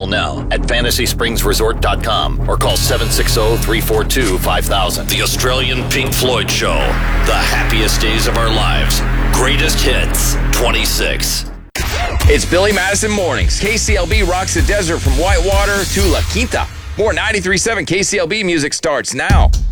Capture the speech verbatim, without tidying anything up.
now at fantasy springs resort dot com or call seven six zero, three four two, five thousand. The Australian Pink Floyd Show. The happiest days of our lives. Greatest hits, twenty-six. It's Billy Madison Mornings. K C L B rocks the desert from Whitewater to La Quinta. More ninety-three point seven K C L B music starts now.